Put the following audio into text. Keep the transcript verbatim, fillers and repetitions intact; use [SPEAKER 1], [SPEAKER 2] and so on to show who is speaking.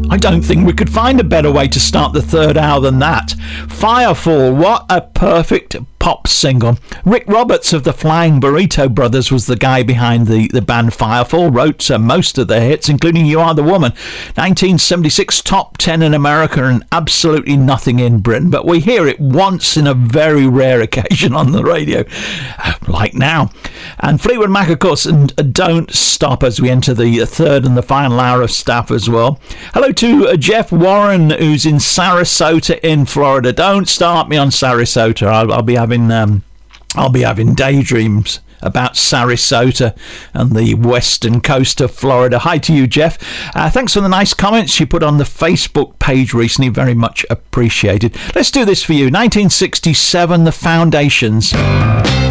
[SPEAKER 1] I don't think we could find a better way to start the third hour than that. Firefall, what a perfect pop single. Rick Roberts of the Flying Burrito Brothers was the guy behind the, the band Firefall, wrote uh, most of their hits, including You Are the Woman. nineteen seventy-six top ten in America and absolutely nothing in Britain, but we hear it once in a very rare occasion on the radio, like now. And Fleetwood Mac, of course, and Don't Stop as we enter the third and the final hour of Staff as well. Hello to uh, Jeff Warren, who's in Sarasota in Florida. Don't start me on Sarasota. I'll, I'll be having um, I'll be having daydreams about Sarasota and the western coast of Florida. Hi to you, Jeff. Uh, thanks for the nice comments you put on the Facebook page recently. Very much appreciated. Let's do this for you. nineteen sixty-seven, The Foundations.